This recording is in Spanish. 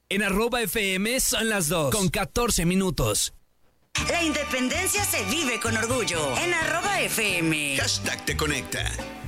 En @FM son las 2 con 14 minutos. La independencia se vive con orgullo. En @FM. #te conecta.